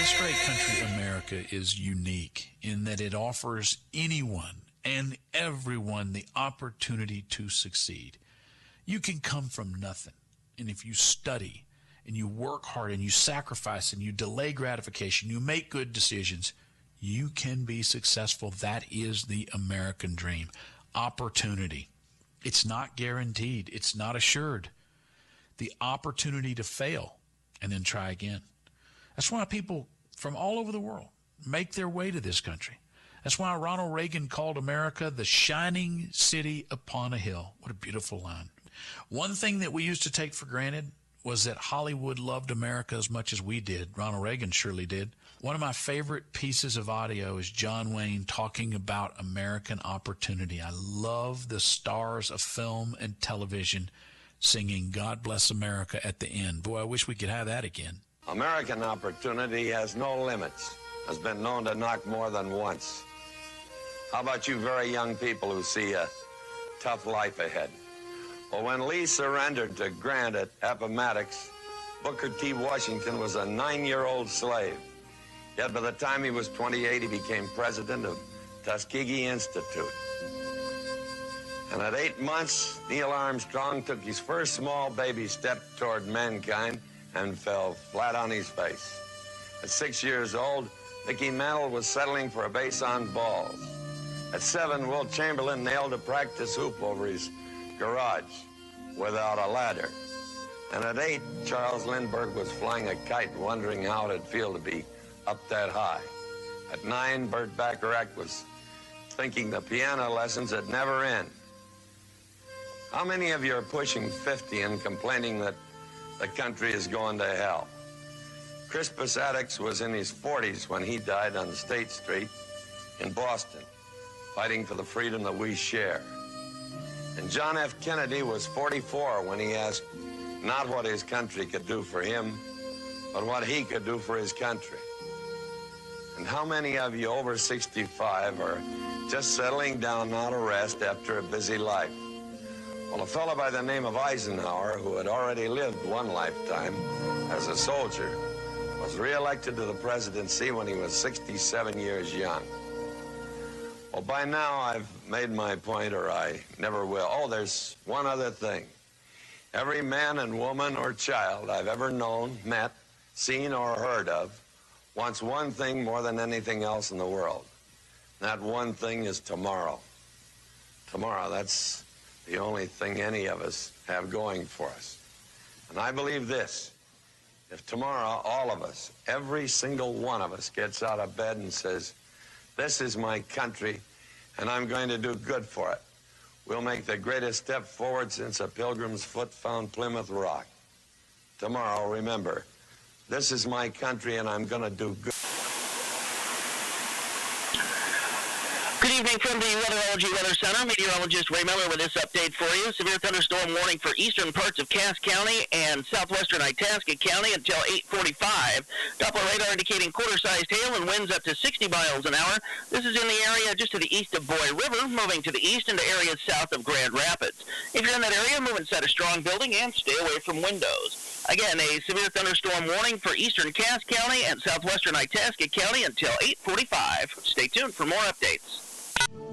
This great country, America, is unique in that it offers anyone and everyone the opportunity to succeed. You can come from nothing, and if you study and you work hard and you sacrifice and you delay gratification, you make good decisions, you can be successful. That is the American dream. Opportunity. It's not guaranteed. It's not assured. The opportunity to fail and then try again. That's why people from all over the world make their way to this country. That's why Ronald Reagan called America the shining city upon a hill. What a beautiful line. One thing that we used to take for granted was that Hollywood loved America as much as we did. Ronald Reagan surely did. One of my favorite pieces of audio is John Wayne talking about American opportunity. I love the stars of film and television singing God Bless America at the end. Boy, I wish we could have that again. American opportunity has no limits, has been known to knock more than once. How about you very young people who see a tough life ahead? Well, when Lee surrendered to Grant at Appomattox, Booker T. Washington was a 9-year-old slave. Yet by the time he was 28, he became president of Tuskegee Institute. And at 8 months, Neil Armstrong took his first small baby step toward mankind and fell flat on his face. At 6 years old, Mickey Mantle was settling for a base on balls. At 7, Wilt Chamberlain nailed a practice hoop over his garage without a ladder. And at 8, Charles Lindbergh was flying a kite, wondering how it'd feel to be up that high. At 9, Burt Bacharach was thinking the piano lessons would never end. How many of you are pushing 50 and complaining that the country is going to hell? Crispus Attucks was in his 40s when he died on State Street in Boston, fighting for the freedom that we share. And John F. Kennedy was 44 when he asked not what his country could do for him, but what he could do for his country. And how many of you over 65 are just settling down now to rest after a busy life? Well, a fellow by the name of Eisenhower, who had already lived one lifetime as a soldier, was reelected to the presidency when he was 67 years young. Well, by now I've made my point, or I never will. Oh, there's one other thing. Every man and woman or child I've ever known, met, seen, or heard of wants one thing more than anything else in the world. That one thing is tomorrow. Tomorrow, that's the only thing any of us have going for us. And I believe this. If tomorrow, all of us, every single one of us gets out of bed and says, this is my country, and I'm going to do good for it, we'll make the greatest step forward since a pilgrim's foot found Plymouth Rock. Tomorrow, remember, this is my country, and I'm going to do good. Good evening from the Weatherology Weather Center. Meteorologist Ray Miller with this update for you. Severe thunderstorm warning for eastern parts of Cass County and southwestern Itasca County until 8:45. Doppler radar indicating quarter-sized hail and winds up to 60 miles an hour. This is in the area just to the east of Boy River, moving to the east into areas south of Grand Rapids. If you're in that area, move inside a strong building and stay away from windows. Again, a severe thunderstorm warning for eastern Cass County and southwestern Itasca County until 8:45. Stay tuned for more updates.